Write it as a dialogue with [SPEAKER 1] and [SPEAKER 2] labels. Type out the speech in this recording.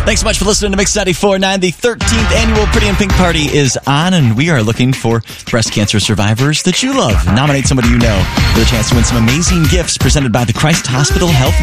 [SPEAKER 1] Thanks so much for listening to Mix 94.9. The 13th annual Pretty in Pink Party is on, and we are looking for breast cancer survivors that you love. Nominate somebody you know for the chance to win some amazing gifts presented by the Christ Hospital Health